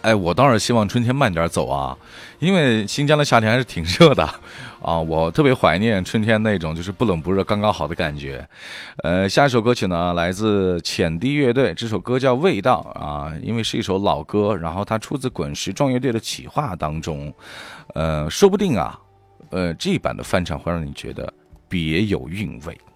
哎，我当然希望春天慢点走啊，因为新疆的夏天还是挺热的啊，我特别怀念春天那种就是不冷不热刚刚好的感觉。下一首歌曲呢来自浅地乐队，这首歌叫《味道》啊，因为是一首老歌，然后它出自滚石壮乐队的企划当中，说不定啊，这一版的翻唱会让你觉得别有韵味。